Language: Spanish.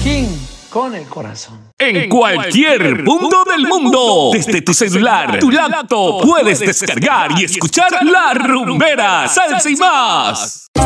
King con el corazón. En cualquier punto del mundo, desde tu celular, tu laptop, puedes descargar y escuchar La Rumbera, Salsa y más.